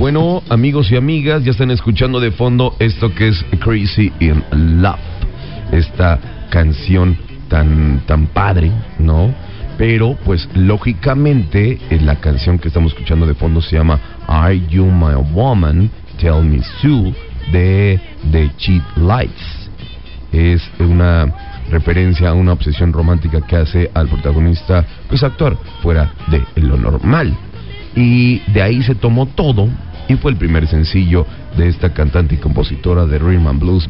bueno, amigos y amigas, ya están escuchando de fondo esto que es Crazy in Love. Esta canción tan padre, ¿no? Pero, pues, lógicamente, la canción que estamos escuchando de fondo se llama Are You My Woman? Tell Me Sue, de The Cheap Lights. Es una referencia a una obsesión romántica que hace al protagonista, pues, actuar fuera de lo normal. Y de ahí se tomó todo, y fue el primer sencillo de esta cantante y compositora de Rhythm and Blues,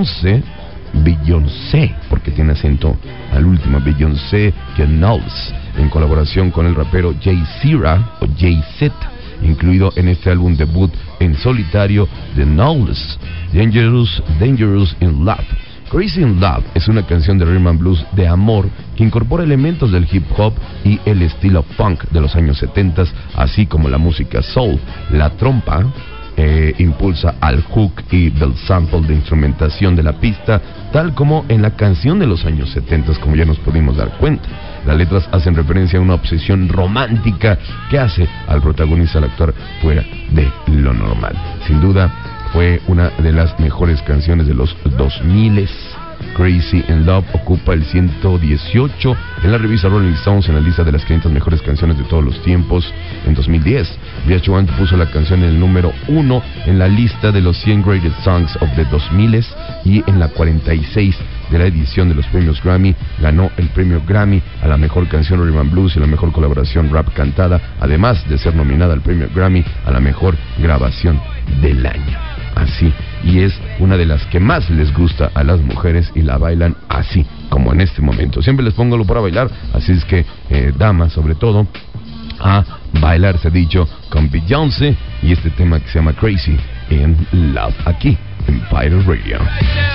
Beyoncé, porque tiene acento al último, Beyoncé Knowles, en colaboración con el rapero Jay-Z o Jay-Z, incluido en este álbum debut en solitario de Knowles, Dangerous in Love. Crazy in Love es una canción de rhythm and blues de amor que incorpora elementos del hip hop y el estilo funk de los años 70, así como la música soul. La trompa impulsa al hook y del sample de instrumentación de la pista, tal como en la canción de los años 70, como ya nos pudimos dar cuenta. Las letras hacen referencia a una obsesión romántica que hace al protagonista al actuar fuera de lo normal. Sin duda, fue una de las mejores canciones de los 2000. Crazy in Love ocupa el 118 en la revista Rolling Stones en la lista de las 500 mejores canciones de todos los tiempos. En 2010, VH1 puso la canción en el número 1 en la lista de los 100 Greatest Songs of the 2000, y en la 46 de la edición de los premios Grammy ganó el premio Grammy a la mejor canción Rhythm and Blues y la mejor colaboración rap cantada, además de ser nominada al premio Grammy a la mejor grabación del año. Así, y es una de las que más les gusta a las mujeres y la bailan así, como en este momento. Siempre les pongo lo para bailar, así es que, damas sobre todo, a bailar, se ha dicho, con Beyoncé y este tema que se llama Crazy in Love, aquí en Pirate Radio.